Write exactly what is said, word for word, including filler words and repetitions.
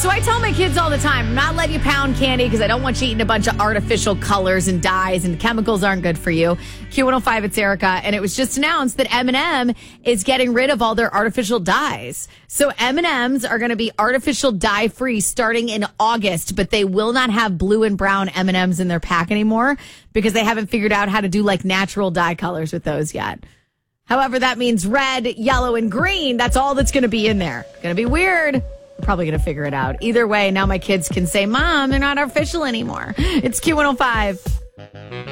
So I tell my kids all the time, I'm not letting you pound candy because I don't want you eating a bunch of artificial colors and dyes, and chemicals aren't good for you. Q one oh five, it's Erica, and it was just announced that M and M is getting rid of all their artificial dyes. So M and M's are going to be artificial dye free starting in August, but they will not have blue and brown M and M's in their pack anymore because they haven't figured out how to do like natural dye colors with those yet. However, that means red, yellow, and green. That's all that's going to be in there. Going to be weird. We're probably going to figure it out. Either way, now my kids can say, Mom, they're not artificial anymore. It's Q one oh five.